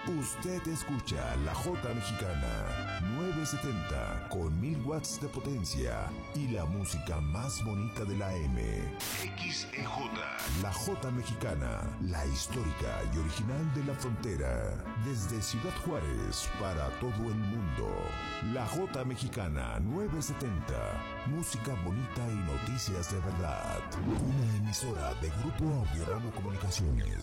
Usted escucha la Jota Mexicana 970 con 1000 watts de potencia y la música más bonita de la M. XEJ. La Jota Mexicana, la histórica y original de la frontera. Desde Ciudad Juárez para todo el mundo. La Jota Mexicana 970. Música bonita y noticias de verdad. Una emisora de Grupo Audiorama Comunicaciones.